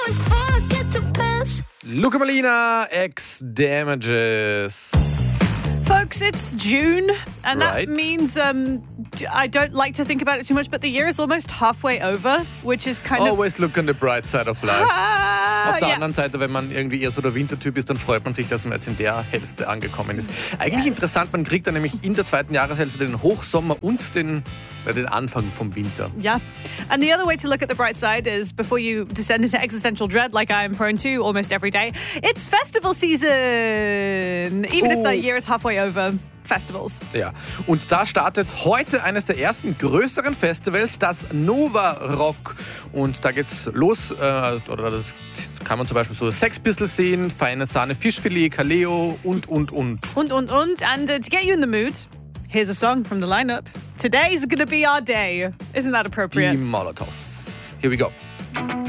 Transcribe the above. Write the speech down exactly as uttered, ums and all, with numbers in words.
as fuck, get the piss. Luca Molina, X Damages. Folks, it's June, and Right. that means um, I don't like to think about it too much, but the year is almost halfway over, which is kind Always look on the bright side of life. of... Ah, Auf der yeah. anderen Seite, wenn man irgendwie eher so der Wintertyp ist, dann freut man sich, dass man jetzt in der Hälfte angekommen ist. Eigentlich Yes. interessant, man kriegt dann nämlich in der zweiten Jahreshälfte den Hochsommer und den, äh, den Anfang vom Winter. Yeah. And the other way to look at the bright side is before you descend into existential dread like I am prone to almost every day, it's festival season. Even if Oh. the year is halfway over, festivals. Ja, und da startet heute eines der ersten größeren Festivals, das Nova Rock. Und da geht's los, äh, oder das kann man zum Beispiel so Sex Pistols sehen, Feine Sahne, Fischfilet, Kaleo und, und, und. Und, und, und. And uh, to get you in the mood, here's a song from the lineup. Today's gonna be our day. Isn't that appropriate? Die Molotovs. Here we go.